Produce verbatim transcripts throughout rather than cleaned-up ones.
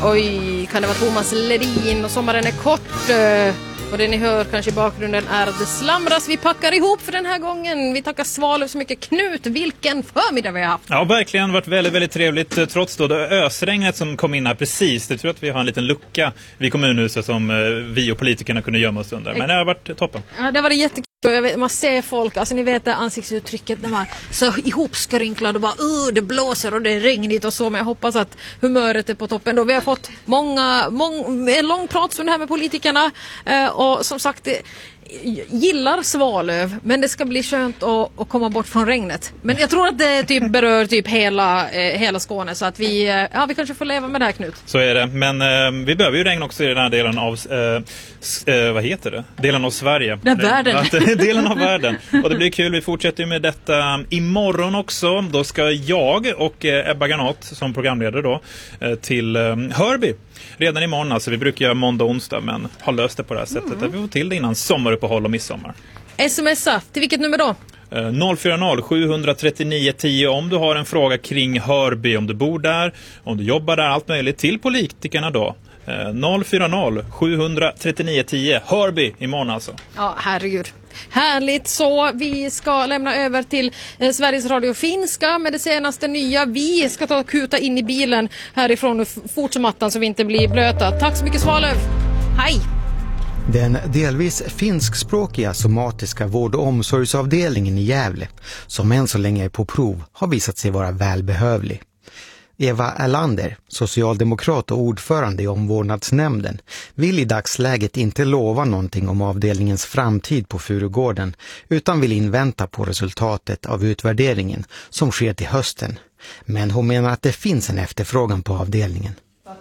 Oj, kan det vara Thomas Ledin och sommaren är kort. Och det ni hör kanske i bakgrunden är att det slamras. Vi packar ihop för den här gången. Vi tackar Svalöv så mycket. Knut, vilken förmiddag vi har haft. Ja, verkligen varit väldigt, väldigt trevligt. Trots då det ösregnet som kom in här precis. Det tror jag att vi har en liten lucka vid kommunhuset som vi och politikerna kunde gömma oss under. Men det har varit toppen. Ja, det var jättekul. Jag vet, man ser folk, alltså ni vet det ansiktsuttrycket när man så ihopskrynklad och bara uh, det blåser och det är regnigt och så, men jag hoppas att humöret är på toppen då. Vi har fått många, mång, en lång pratstund här med politikerna eh, och som sagt det, gillar Svalöv, men det ska bli skönt att, att komma bort från regnet. Men jag tror att det typ berör typ hela, eh, hela Skåne, så att vi, eh, ja, vi kanske får leva med det här, Knut. Så är det, men eh, vi behöver ju regn också i den här delen av eh, eh, vad heter det? Delen av Sverige. Den världen. Delen av världen. Och det blir kul, vi fortsätter ju med detta imorgon också. Då ska jag och eh, Ebba Granat som programledare då eh, till eh, Hörby. Redan imorgon, alltså vi brukar göra måndag och onsdag, men har löst det på det här sättet. Mm. Att vi får till det innan sommaruppehåll och midsommar. Smsa, till vilket nummer då? noll fyra noll sju tre nio tio om du har en fråga kring Hörby, om du bor där, om du jobbar där, allt möjligt till politikerna då. noll fyra noll sju tre nio tio Hörby imorgon alltså. Ja, herregud. Härligt, så vi ska lämna över till eh, Sveriges Radio Finska med det senaste nya. Vi ska ta och kuta in i bilen härifrån fort som attan så vi inte blir blöta. Tack så mycket Svalöv. Hej! Den delvis finskspråkiga somatiska vård- och omsorgsavdelningen i Gävle, som än så länge är på prov, har visat sig vara välbehövlig. Eva Erlander, socialdemokrat och ordförande i omvårdnadsnämnden, vill i dagsläget inte lova någonting om avdelningens framtid på Furugården, utan vill invänta på resultatet av utvärderingen som sker till hösten. Men hon menar att det finns en efterfrågan på avdelningen.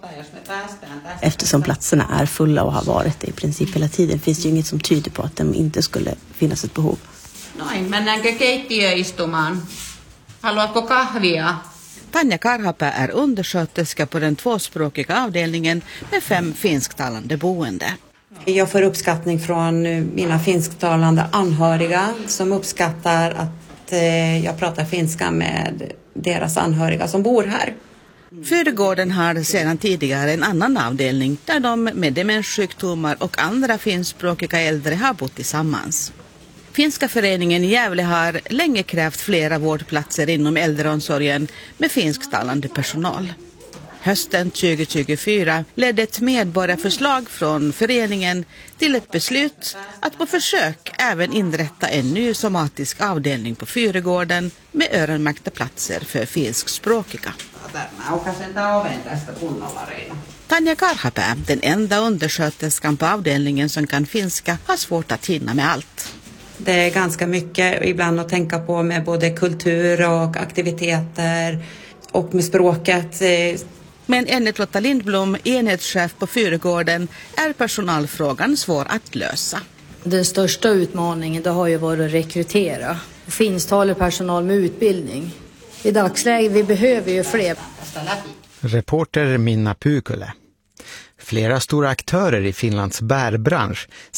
Eftersom platserna är fulla och har varit det i princip hela tiden finns det ju inget som tyder på att det inte skulle finnas ett behov. Noin, mennäänkö keittiöistumaan? Haluatko kahvia? Tanja Karhapää är undersköterska på den tvåspråkiga avdelningen med fem finsktalande boende. Jag får uppskattning från mina finsktalande anhöriga som uppskattar att jag pratar finska med deras anhöriga som bor här. Furugården har sedan tidigare en annan avdelning där de med demenssjukdomar och andra finskspråkiga äldre har bott tillsammans. Finska föreningen i Gävle har länge krävt flera vårdplatser inom äldreomsorgen med finsktalande personal. Hösten tjugo tjugofyra ledde ett medborgarförslag från föreningen till ett beslut att på försök även inrätta en ny somatisk avdelning på Furugården med öronmärkta platser för finskspråkiga. Tanja Karhapää, den enda undersköterskan på avdelningen som kan finska, har svårt att hinna med allt. Det är ganska mycket ibland att tänka på med både kultur och aktiviteter och med språket. Men enligt Lotta Lindblom, enhetschef på Furugården, är personalfrågan svår att lösa. Den största utmaningen det har ju varit att rekrytera finsktalig personal med utbildning. I dagsläget vi behöver ju fler. Reporter Minna Pukule. Flera stora aktörer i Finlands bärbransch